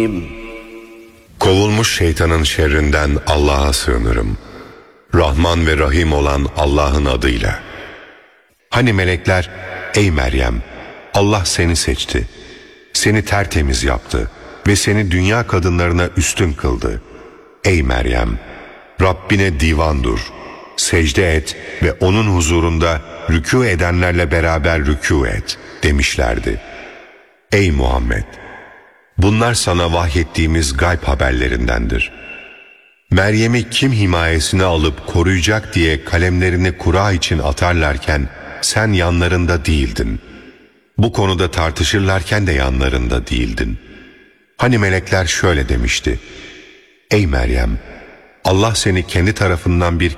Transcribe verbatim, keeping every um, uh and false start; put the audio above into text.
Kovulmuş şeytanın şerrinden Allah'a sığınırım. Rahman ve Rahim olan Allah'ın adıyla. Hani melekler, ey Meryem, Allah seni seçti. Seni tertemiz yaptı ve seni dünya kadınlarına üstün kıldı. Ey Meryem, Rabbine divan dur, secde et ve onun huzurunda rükû edenlerle beraber rükû et demişlerdi. Ey Muhammed! Bunlar sana vahyettiğimiz gayb haberlerindendir. Meryem'i kim himayesine alıp koruyacak diye kalemlerini kura için atarlarken sen yanlarında değildin. Bu konuda tartışırlarken de yanlarında değildin. Hani melekler şöyle demişti: Ey Meryem! Allah seni kendi tarafından bir